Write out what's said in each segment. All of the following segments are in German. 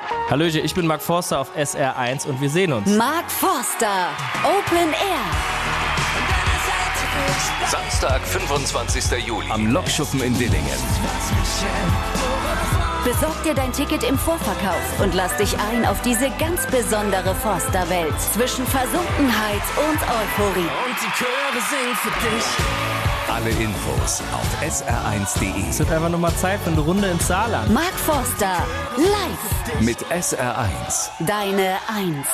Hallöchen, ich bin Mark Forster auf SR1 und wir sehen uns. Mark Forster, Open Air. Samstag, 25. Juli. Am Lokschuppen in Dillingen. Besorg dir dein Ticket im Vorverkauf und lass dich ein auf diese ganz besondere Forster-Welt zwischen Versunkenheit und Euphorie. Und die Chöre singen für dich. Alle Infos auf sr1.de. Es wird einfach nur mal Zeit für eine Runde ins Saarland. Mark Forster, live. Mit SR1. Deine Eins.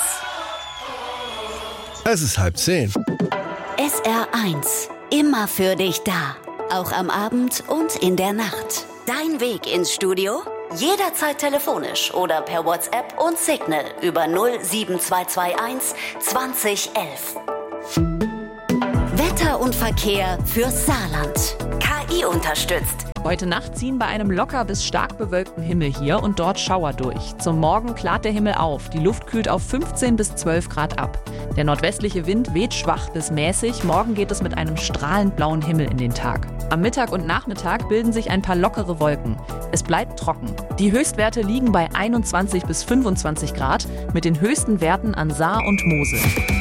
Es ist 9:30. SR1, immer für dich da. Auch am Abend und in der Nacht. Dein Weg ins Studio? Jederzeit telefonisch oder per WhatsApp und Signal über 07221 2011. Wetter und Verkehr fürs Saarland. KI unterstützt. Heute Nacht ziehen bei einem locker bis stark bewölkten Himmel hier und dort Schauer durch. Zum Morgen klart der Himmel auf. Die Luft kühlt auf 15 bis 12 Grad ab. Der nordwestliche Wind weht schwach bis mäßig. Morgen geht es mit einem strahlend blauen Himmel in den Tag. Am Mittag und Nachmittag bilden sich ein paar lockere Wolken. Es bleibt trocken. Die Höchstwerte liegen bei 21 bis 25 Grad mit den höchsten Werten an Saar und Mosel.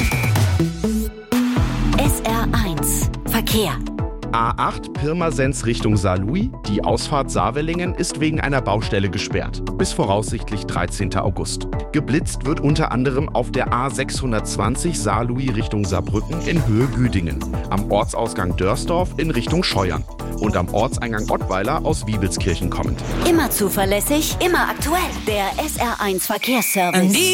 SR1 Verkehr. A8 Pirmasens Richtung Saarlouis. Die Ausfahrt Saarwellingen ist wegen einer Baustelle gesperrt. Bis voraussichtlich 13. August. Geblitzt wird unter anderem auf der A620 Saarlouis Richtung Saarbrücken in Höhe Güdingen. Am Ortsausgang Dörsdorf in Richtung Scheuern. Und am Ortseingang Ottweiler aus Wiebelskirchen kommend. Immer zuverlässig, immer aktuell. Der SR1 Verkehrsservice.